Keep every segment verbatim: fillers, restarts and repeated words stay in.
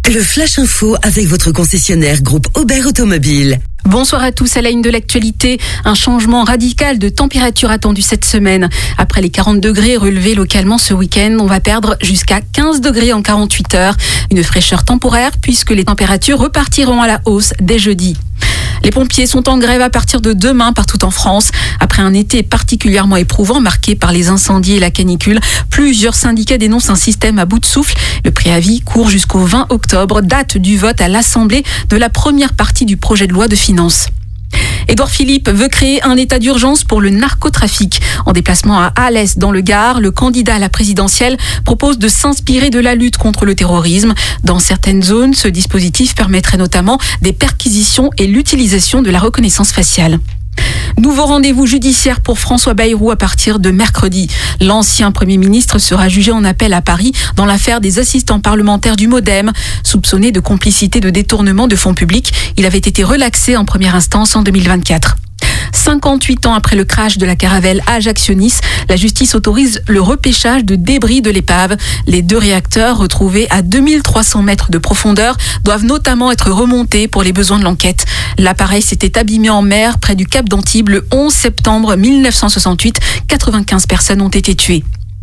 Le Flash Info avec votre concessionnaire groupe Aubert Automobile. Bonsoir à tous, à la une de l'actualité. Un changement radical de température attendu cette semaine. Après les quarante degrés relevés localement ce week-end, on va perdre jusqu'à quinze degrés en quarante-huit heures. Une fraîcheur temporaire puisque les températures repartiront à la hausse dès jeudi. Les pompiers sont en grève à partir de demain partout en France. Après un été particulièrement éprouvant marqué par les incendies et la canicule, plusieurs syndicats dénoncent un système à bout de souffle. Le préavis court jusqu'au vingt octobre, date du vote à l'Assemblée de la première partie du projet de loi de finances. Édouard Philippe veut créer un état d'urgence pour le narcotrafic. En déplacement à Alès dans le Gard, le candidat à la présidentielle propose de s'inspirer de la lutte contre le terrorisme. Dans certaines zones, ce dispositif permettrait notamment des perquisitions et l'utilisation de la reconnaissance faciale. Nouveau rendez-vous judiciaire pour François Bayrou à partir de mercredi. L'ancien Premier ministre sera jugé en appel à Paris dans l'affaire des assistants parlementaires du MoDem. Soupçonné de complicité de détournement de fonds publics, il avait été relaxé en première instance en deux mille vingt-quatre. cinquante-huit ans après le crash de la Caravelle Ajaccio-Nice, la justice autorise le repêchage de débris de l'épave. Les deux réacteurs retrouvés à deux mille trois cents mètres de profondeur doivent notamment être remontés pour les besoins de l'enquête. L'appareil s'était abîmé en mer près du Cap d'Antibes le onze septembre mille neuf cent soixante-huit. quatre-vingt-quinze personnes ont été tuées.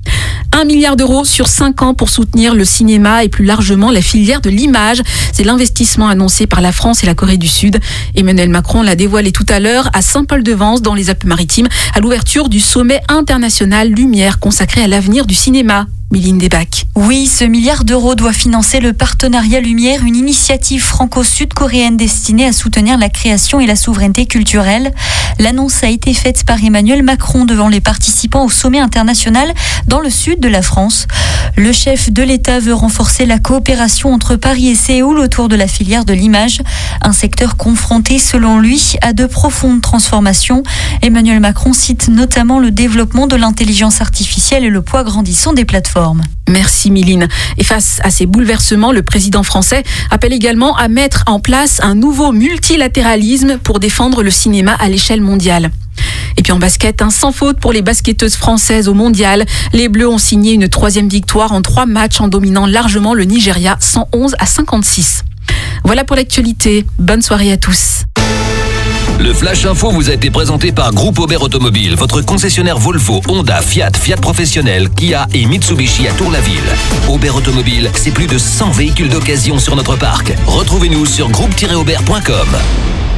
Un milliard d'euros sur cinq ans pour soutenir le cinéma et plus largement la filière de l'image. C'est l'investissement annoncé par la France et la Corée du Sud. Emmanuel Macron l'a dévoilé tout à l'heure à Saint-Paul-de-Vence dans les Alpes-Maritimes à l'ouverture du sommet international Lumière consacré à l'avenir du cinéma. Méline Desbacs. Oui, ce milliard d'euros doit financer le partenariat Lumière, une initiative franco-sud-coréenne destinée à soutenir la création et la souveraineté culturelle. L'annonce a été faite par Emmanuel Macron devant les participants au sommet international dans le sud de la France. Le chef de l'État veut renforcer la coopération entre Paris et Séoul autour de la filière de l'image, un secteur confronté, selon lui, à de profondes transformations. Emmanuel Macron cite notamment le développement de l'intelligence artificielle et le poids grandissant des plateformes. Merci Méline. Et face à ces bouleversements, le président français appelle également à mettre en place un nouveau multilatéralisme pour défendre le cinéma à l'échelle mondiale. Et puis en basket, un sans faute pour les basketteuses françaises au mondial. Les Bleus ont signé une troisième victoire en trois matchs en dominant largement le Nigeria cent onze à cinquante-six. Voilà pour l'actualité. Bonne soirée à tous. Le Flash Info vous a été présenté par Groupe Aubert Automobile, votre concessionnaire Volvo, Honda, Fiat, Fiat Professionnel, Kia et Mitsubishi à Tour-la-Ville. Aubert Automobile, c'est plus de cent véhicules d'occasion sur notre parc. Retrouvez-nous sur groupe tiret aubert point com.